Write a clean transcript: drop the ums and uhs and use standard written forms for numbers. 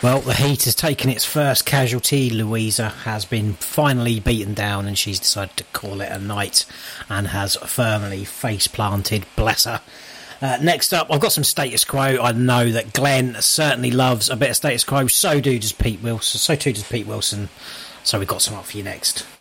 Well, the Heat has taken its first casualty. Louisa has been finally beaten down, and she's decided to call it a night and has firmly face planted. Bless her. Next up, I've got some Status Quo. I know that Glenn certainly loves a bit of Status Quo. So too does Pete Wilson. So we've got some up for you next.